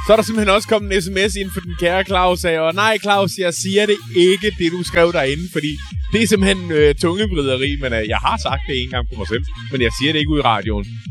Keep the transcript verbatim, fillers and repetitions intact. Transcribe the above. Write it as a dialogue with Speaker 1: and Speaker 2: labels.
Speaker 1: Så er der simpelthen også kommet en sms ind for den kære Claus af, og nej Claus, jeg siger det ikke, det du skrev derinde, fordi det er simpelthen øh, tungebrideri, men øh, jeg har sagt det en gang på mig selv, men jeg siger det ikke ud i radioen.